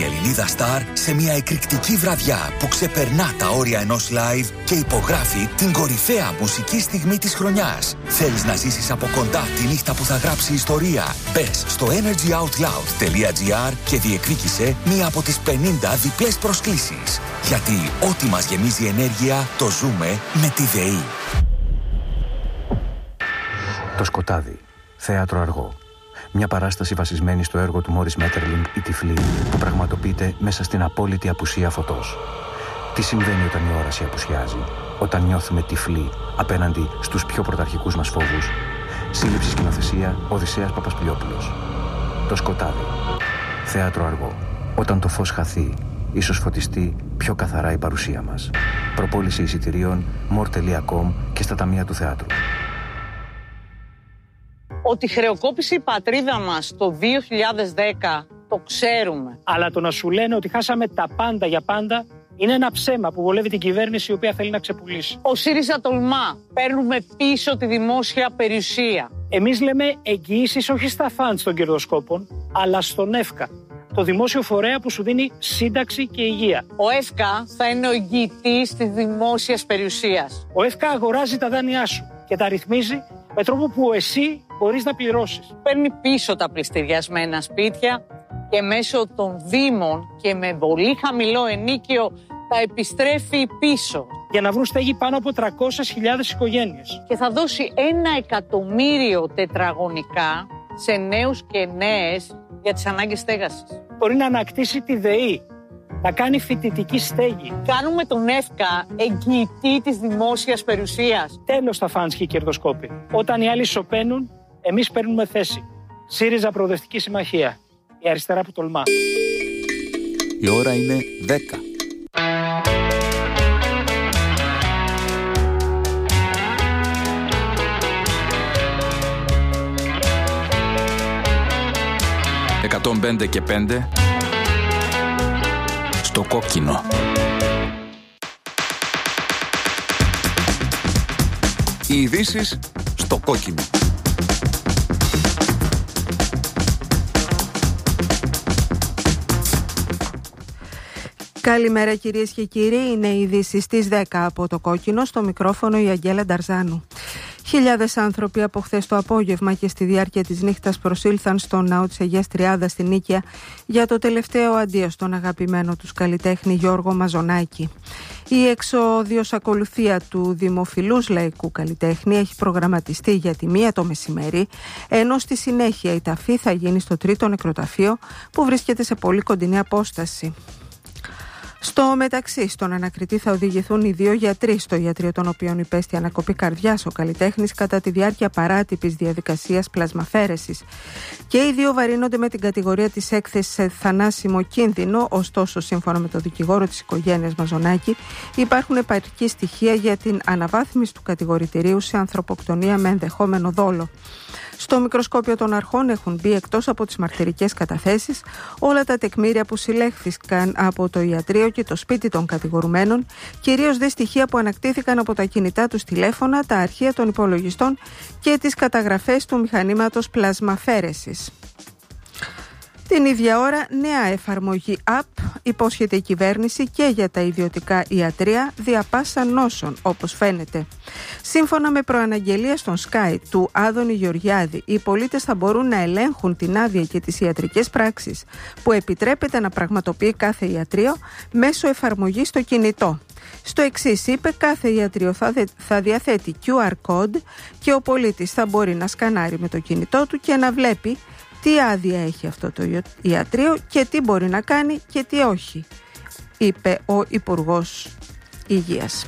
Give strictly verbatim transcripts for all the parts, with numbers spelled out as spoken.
Ελληνίδα Star σε μια εκρηκτική βραδιά που ξεπερνά τα όρια ενός live και υπογράφει την κορυφαία μουσική στιγμή της χρονιάς. Θέλεις να ζήσεις από κοντά τη νύχτα που θα γράψει ιστορία? Μπες στο energy out loud τελεία gr και διεκδίκησε μία από τις πενήντα διπλές προσκλήσεις. Γιατί ό,τι μας γεμίζει ενέργεια το ζούμε με τη ΔΕΗ. Το σκοτάδι. Θέατρο αργό. Μια παράσταση βασισμένη στο έργο του Μόρις Μέττερλινγκ «Η Τυφλή» που πραγματοποιείται μέσα στην απόλυτη απουσία φωτός. Τι συμβαίνει όταν η όραση απουσιάζει, όταν νιώθουμε τυφλοί απέναντι στους πιο πρωταρχικούς μας φόβους? Σύλληψη σκηνοθεσία Οδυσσέας Παπασπηλιόπουλος. Το σκοτάδι. Θέατρο αργό. Όταν το φως χαθεί, ίσως φωτιστεί πιο καθαρά η παρουσία μας. Προπόληση εισιτηρίων more τελεία com και στα ταμεία του θεάτρου. Ότι χρεοκόπησε η πατρίδα μας το δύο χιλιάδες δέκα, το ξέρουμε. Αλλά το να σου λένε ότι χάσαμε τα πάντα για πάντα είναι ένα ψέμα που βολεύει την κυβέρνηση, η οποία θέλει να ξεπουλήσει. Ο ΣΥΡΙΖΑ τολμά. Παίρνουμε πίσω τη δημόσια περιουσία. Εμείς λέμε εγγυήσεις όχι στα φαντς των κερδοσκόπων, αλλά στον ΕΦΚΑ, το δημόσιο φορέα που σου δίνει σύνταξη και υγεία. Ο ΕΦΚΑ θα είναι ο εγγυητής της δημόσιας περιουσίας. Ο ΕΦΚΑ αγοράζει τα δάνειά σου και τα ρυθμίζει με τρόπο που εσύ μπορείς να πληρώσεις. Παίρνει πίσω τα πληστηριασμένα σπίτια και μέσω των δήμων και με πολύ χαμηλό ενίκιο τα επιστρέφει πίσω. Για να βρουν στέγη πάνω από τριακόσιες χιλιάδες οικογένειες. Και θα δώσει ένα εκατομμύριο τετραγωνικά σε νέους και νέες για τις ανάγκες στέγασης. Μπορεί να ανακτήσει τη ΔΕΗ, να κάνει φοιτητική στέγη. Κάνουμε τον ΕΦΚΑ εγγυητή της δημόσιας περιουσίας. Τέλος τα φαντς και οι κερδοσκόποι. Όταν οι άλλοι σωπαίνουν, εμείς παίρνουμε θέση. ΣΥΡΙΖΑ Προοδευτική Συμμαχία. Η αριστερά που τολμά. Η ώρα είναι δέκα. εκατόν πέντε και πέντε στο κόκκινο. Οι ειδήσεις στο κόκκινο. Καλημέρα κυρίες και κύριοι, είναι οι ειδήσεις στις δέκα από το κόκκινο, στο μικρόφωνο η Αγγέλα Νταρζάνου. Χιλιάδες άνθρωποι από χθες το απόγευμα και στη διάρκεια της νύχτας προσήλθαν στο ναό της Αγίας Τριάδας στην Νίκαια για το τελευταίο αντίο στον αγαπημένο τους καλλιτέχνη Γιώργο Μαζονάκη. Η εξώδιος ακολουθία του δημοφιλούς λαϊκού καλλιτέχνη έχει προγραμματιστεί για τη μία το μεσημέρι, ενώ στη συνέχεια η ταφή θα γίνει στο τρίτο νεκροταφείο που βρίσκεται σε πολύ κοντινή απόσταση. Στο μεταξύ, στον ανακριτή θα οδηγηθούν οι δύο γιατροί στο ιατρείο των οποίων υπέστη ανακοπή καρδιάς ο καλλιτέχνης κατά τη διάρκεια παράτυπης διαδικασίας πλασμαφέρεσης. Και οι δύο βαρύνονται με την κατηγορία της έκθεσης σε θανάσιμο κίνδυνο, ωστόσο, σύμφωνα με το δικηγόρο της οικογένειας Μαζονάκη, υπάρχουν επαρκή στοιχεία για την αναβάθμιση του κατηγορητηρίου σε ανθρωποκτονία με ενδεχόμενο δόλο. Στο μικροσκόπιο των αρχών έχουν μπει, εκτός από τις μαρτυρικές καταθέσεις, όλα τα τεκμήρια που συλλέχθηκαν από το ιατρείο και το σπίτι των κατηγορουμένων, κυρίως δε στοιχεία που ανακτήθηκαν από τα κινητά τους τηλέφωνα, τα αρχεία των υπολογιστών και τις καταγραφές του μηχανήματος πλασμαφέρεσης. Την ίδια ώρα, νέα εφαρμογή App υπόσχεται η κυβέρνηση και για τα ιδιωτικά ιατρεία δια πάσα νόσων, όπως φαίνεται. Σύμφωνα με προαναγγελία στον Sky του Άδωνη Γεωργιάδη, οι πολίτες θα μπορούν να ελέγχουν την άδεια και τις ιατρικές πράξεις που επιτρέπεται να πραγματοποιεί κάθε ιατρείο μέσω εφαρμογής στο κινητό. Στο εξής είπε, κάθε ιατρείο θα, δε, θα διαθέτει κιου αρ code και ο πολίτης θα μπορεί να σκανάρει με το κινητό του και να βλέπει τι άδεια έχει αυτό το ιατρείο και τι μπορεί να κάνει και τι όχι, είπε ο Υπουργός Υγείας.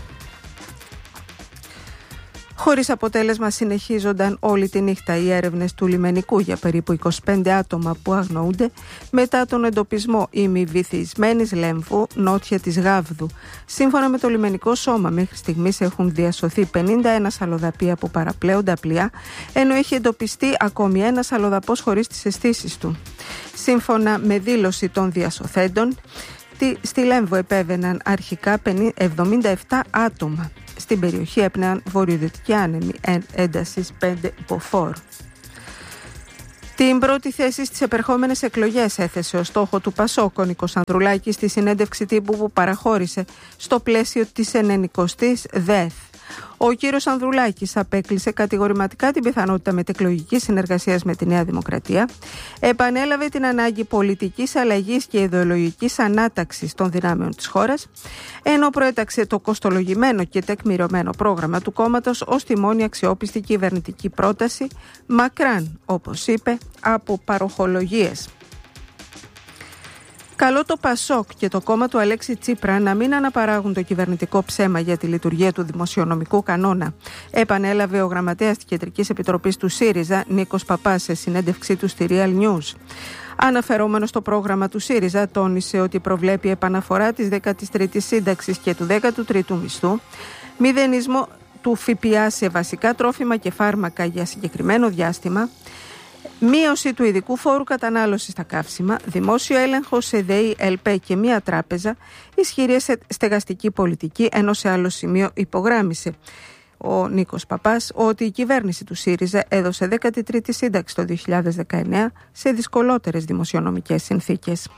Χωρίς αποτέλεσμα συνεχίζονταν όλη τη νύχτα οι έρευνες του λιμενικού για περίπου είκοσι πέντε άτομα που αγνοούνται μετά τον εντοπισμό ημιβυθισμένης λέμφου νότια της Γάβδου. Σύμφωνα με το λιμενικό σώμα, μέχρι στιγμής έχουν διασωθεί πενήντα ένα αλλοδαποί από παραπλέοντα πλοία, ενώ έχει εντοπιστεί ακόμη ένας αλλοδαπός χωρίς τις αισθήσεις του. Σύμφωνα με δήλωση των διασωθέντων, στη Λέμβο επέβαιναν αρχικά εβδομήντα επτά άτομα. Στην περιοχή έπνεαν βορειοδυτική άνεμη έντασης πέντε μποφόρ. Την πρώτη θέση στις επερχόμενες εκλογές έθεσε ο στόχο του Πασόκ ο Νίκος Ανδρουλάκης στη συνέντευξη τύπου που παραχώρησε στο πλαίσιο της ενενηκοστής ΔΕΘ. Ο κύριος Ανδρουλάκης απέκλεισε κατηγορηματικά την πιθανότητα μετεκλογικής συνεργασίας με τη Νέα Δημοκρατία, επανέλαβε την ανάγκη πολιτικής αλλαγής και ιδεολογικής ανάταξης των δυνάμεων της χώρας, ενώ προέταξε το κοστολογημένο και τεκμηριωμένο πρόγραμμα του κόμματος ως τη μόνη αξιόπιστη κυβερνητική πρόταση, μακράν, όπως είπε, από παροχολογίες. Καλό το Πασόκ και το κόμμα του Αλέξη Τσίπρα να μην αναπαράγουν το κυβερνητικό ψέμα για τη λειτουργία του δημοσιονομικού κανόνα, επανέλαβε ο γραμματέας της Κεντρικής Επιτροπής του ΣΥΡΙΖΑ, Νίκος Παπάς, σε συνέντευξή του στη Real News. Αναφερόμενος στο πρόγραμμα του ΣΥΡΙΖΑ, τόνισε ότι προβλέπει επαναφορά της δέκατης τρίτης σύνταξης και του δέκατου τρίτου μισθού, μηδενισμό του ΦΠΑ σε βασικά τρόφιμα και φάρμακα για συγκεκριμένο διάστημα, μείωση του ειδικού φόρου κατανάλωσης στα καύσιμα, δημόσιο έλεγχο σε ΔΕΗ, ΕΛΠΕ και μία τράπεζα, ισχυρή στεγαστική πολιτική, ενώ σε άλλο σημείο υπογράμμισε ο Νίκος Παπάς ότι η κυβέρνηση του ΣΥΡΙΖΑ έδωσε δέκατη τρίτη σύνταξη το δύο χιλιάδες δεκαεννέα σε δυσκολότερες δημοσιονομικές συνθήκες.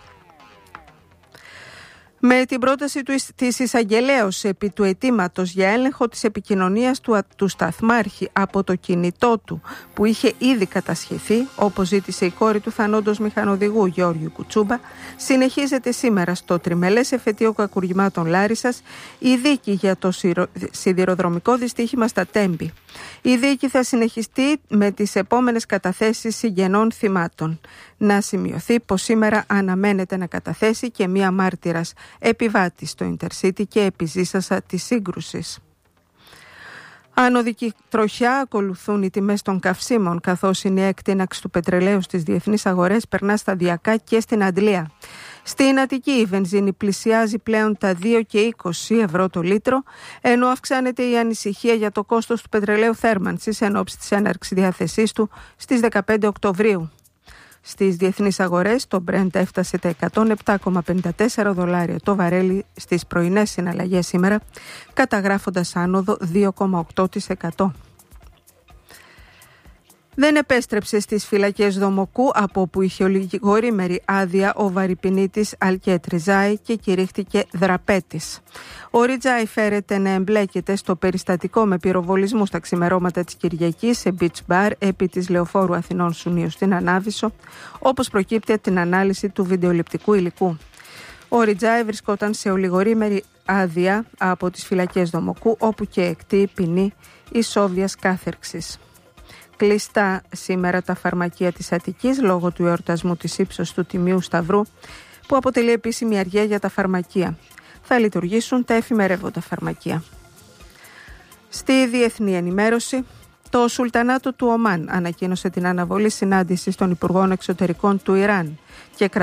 Με την πρόταση του, της εισαγγελέως επί του αιτήματος για έλεγχο της επικοινωνίας του, του σταθμάρχη από το κινητό του που είχε ήδη κατασχεθεί, όπως ζήτησε η κόρη του θανόντος μηχανοδηγού Γεώργιου Κουτσούμπα, συνεχίζεται σήμερα στο τριμελές εφετείο κακουργημάτων Λάρισσας η δίκη για το σιδηροδρομικό δυστύχημα στα Τέμπη. Η δίκη θα συνεχιστεί με τις επόμενες καταθέσεις συγγενών θυμάτων. Να σημειωθεί πως σήμερα αναμένεται να καταθέσει και μία μάρτυρας επιβάτη στο Intercity και επιζήσασα της σύγκρουσης. Άνοδικη τροχιά ακολουθούν οι τιμές των καυσίμων, καθώς η εκτείναξη του πετρελαίου στις διεθνείς αγορές περνά σταδιακά και στην Αντλία. Στην Αττική η βενζίνη πλησιάζει πλέον τα δύο και είκοσι ευρώ το λίτρο, ενώ αυξάνεται η ανησυχία για το κόστος του πετρελαίου θέρμανσης εν ώψη της έναρξης διάθεσής του στις δεκαπέντε Οκτωβρίου. Στις διεθνείς αγορές το Brent έφτασε τα εκατόν επτά κόμμα πενήντα τέσσερα δολάρια το βαρέλι στις πρωινές συναλλαγές σήμερα, καταγράφοντας άνοδο δύο κόμμα οκτώ τοις εκατό. Δεν επέστρεψε στις φυλακές Δομοκού, από όπου είχε ολιγορήμερη άδεια ο βαρυπινίτης Αλκέτ Ριζάη και κηρύχθηκε δραπέτης. Ο Ριζάη φέρεται να εμπλέκεται στο περιστατικό με πυροβολισμού στα ξημερώματα της Κυριακής σε beach bar επί της Λεωφόρου Αθηνών Σουνίου στην Ανάβησο, όπως προκύπτει από την ανάλυση του βιντεοληπτικού υλικού. Ο Ριζάη βρισκόταν σε ολιγορήμερη άδεια από τις φυλακές Δομοκού, όπου και εκτεί ποινή ισόβιας κάθερξης. Κλειστά σήμερα τα φαρμακεία της Αττικής λόγω του εορτασμού της ύψος του Τιμίου Σταυρού, που αποτελεί επίσημη αργία για τα φαρμακεία. Θα λειτουργήσουν τα εφημερεύοντα φαρμακεία. Στη διεθνή ενημέρωση, το Σουλτανάτο του Ομάν ανακοίνωσε την αναβολή συνάντησης των Υπουργών Εξωτερικών του Ιράν και